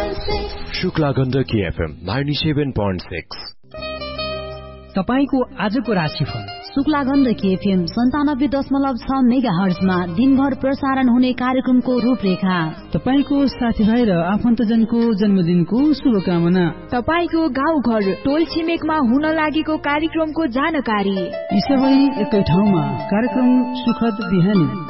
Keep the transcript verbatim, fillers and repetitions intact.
Shukla Gandaki FM ninety-seven point six। तपाईको आजको राशिफल। शुक्ला गण्डकी एफएम सन्तानब्बे दशमलव छ मेगा हर्जमा दिनभर प्रसारण हुने कार्यक्रमको रूपरेखा। तपाईको साथीभाइ र आफन्तजनको जन्मदिनको शुभकामना। तपाईको गाउँ घर टोल छिमेकमा हुन लागेको कार्यक्रमको जानकारी। यी सबै एकै ठाउँमा कार्यक्रम सुखद बिहानी।